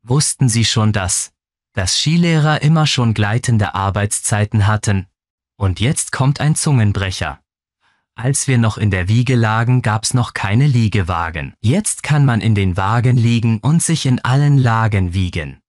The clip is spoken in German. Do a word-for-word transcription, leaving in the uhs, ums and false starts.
Wussten Sie schon das, dass Skilehrer immer schon gleitende Arbeitszeiten hatten? Und jetzt kommt ein Zungenbrecher. Als wir noch in der Wiege lagen, gab's noch keine Liegewagen. Jetzt kann man in den Wagen liegen und sich in allen Lagen wiegen.